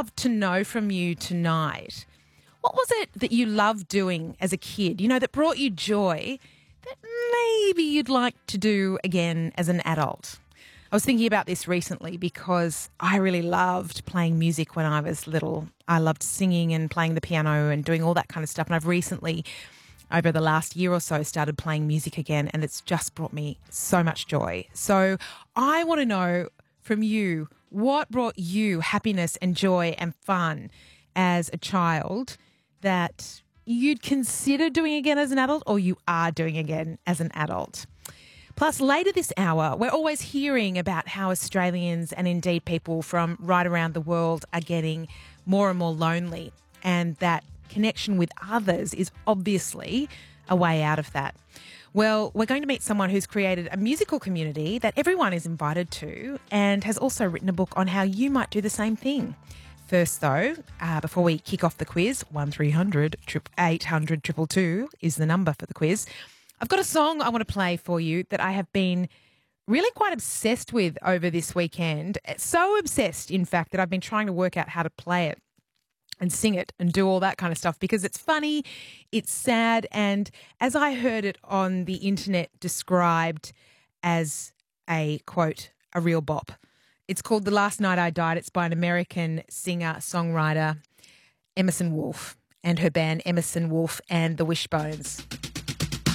love to know from you tonight, what was it that you loved doing as a kid, that brought you joy that maybe you'd like to do again as an adult? I was thinking about this recently because I really loved playing music when I was little. I loved singing and playing the piano and doing all that kind of stuff. And I've recently, over the last year or so, started playing music again, and it's just brought me so much joy. So I want to know from you, what brought you happiness and joy and fun as a child that you'd consider doing again as an adult, or you are doing again as an adult? Plus, later this hour, we're always hearing about how Australians and indeed people from right around the world are getting more and more lonely, and that connection with others is obviously a way out of that. Well, we're going to meet someone who's created a musical community that everyone is invited to and has also written a book on how you might do the same thing. First, though, before we kick off the quiz, 1300 800 222 is the number for the quiz. I've got a song I want to play for you that I have been really quite obsessed with over this weekend. So obsessed, in fact, that I've been trying to work out how to play it and sing it and do all that kind of stuff because it's funny, it's sad, and as I heard it on the internet described as a, quote, a real bop. It's called The Last Night I Died. It's by an American singer-songwriter, Emerson Wolf, and her band Emerson Wolf and the Wishbones.